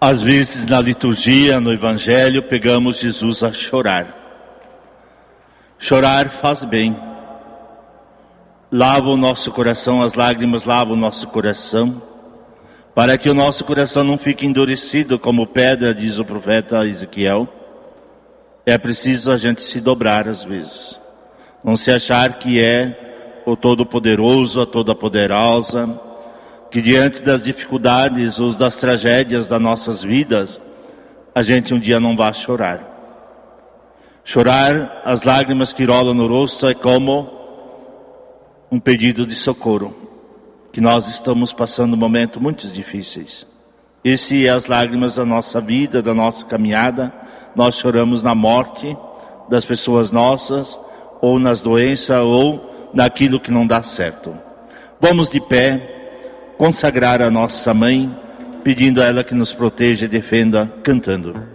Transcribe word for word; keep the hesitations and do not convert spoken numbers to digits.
Às vezes na liturgia, no Evangelho, pegamos Jesus a chorar. Chorar faz bem. Lava o nosso coração, as lágrimas lavam o nosso coração, para que o nosso coração não fique endurecido como pedra, diz o profeta Ezequiel. É preciso a gente se dobrar às vezes. Não se achar que é o Todo-Poderoso, a Toda-Poderosa, que diante das dificuldades ou das tragédias das nossas vidas, a gente um dia não vai chorar. Chorar, as lágrimas que rolam no rosto, é como um pedido de socorro, que nós estamos passando momentos muito difíceis. Esse é as lágrimas da nossa vida, da nossa caminhada. Nós choramos na morte das pessoas nossas, ou nas doenças, ou naquilo que não dá certo. Vamos de pé, consagrar a nossa mãe, pedindo a ela que nos proteja e defenda, cantando.